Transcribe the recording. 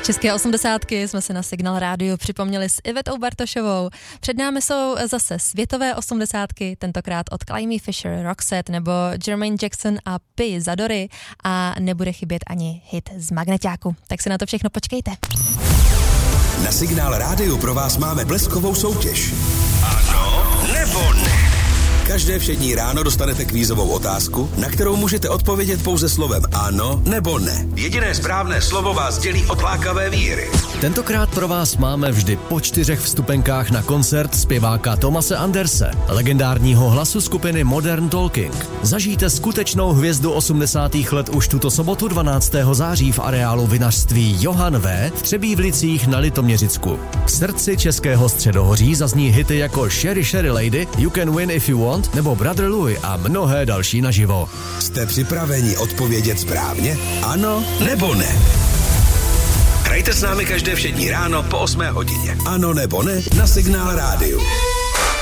České 80 jsme si na Signál rádiu připomněli s Ivetou Bartošovou. Před námi jsou zase světové 80, tentokrát od Climby Fisher, Roxette nebo Jermaine Jackson a Pi Zadory a nebude chybět ani hit z Magneťáku. Tak si na to všechno počkejte. Na Signál rádiu pro vás máme bleskovou soutěž. Ano nebo ne? Každé všední ráno dostanete kvízovou otázku, na kterou můžete odpovědět pouze slovem ano nebo ne. Jediné správné slovo vás dělí od lákavé výhry. Tentokrát pro vás máme vždy po 4 vstupenkách na koncert zpěváka Thomase Anderse, legendárního hlasu skupiny Modern Talking. Zažijte skutečnou hvězdu 80. let už tuto sobotu 12. září v areálu vinařství Johan V. v Třebívlicích na Litoměřicku. V srdci českého Středohoří zazní hity jako Sherry Sherry Lady, You Can Win If You Want nebo Brother Louie a mnohé další naživo. Jste připraveni odpovědět správně? Ano nebo ne? Hrajte s námi každé všední ráno po 8 hodině. Ano nebo ne na Signál rádiu.